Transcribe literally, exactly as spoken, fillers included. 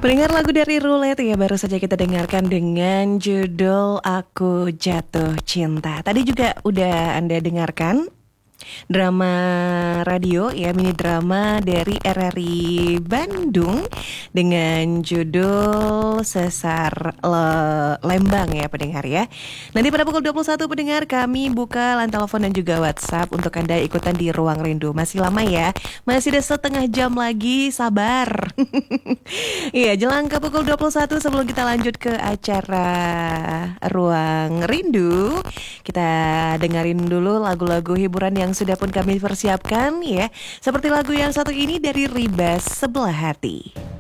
Mendengar lagu dari Roulette ya, baru saja kita dengarkan dengan judul Aku Jatuh Cinta. Tadi juga udah Anda dengarkan drama radio ya, mini drama dari R R I Bandung dengan judul Sesar Le- Lembang ya pendengar ya. Nanti pada pukul dua puluh satu pendengar kami buka line telepon dan juga WhatsApp untuk Anda ikutan di Ruang Rindu. Masih lama ya, masih ada setengah jam lagi, sabar. Iya, jelang ke pukul dua puluh satu sebelum kita lanjut ke acara Ruang Rindu, kita dengerin dulu lagu-lagu hiburan yang sudah pun kami persiapkan ya. Seperti lagu yang satu ini dari Ribas Sebelah Hati.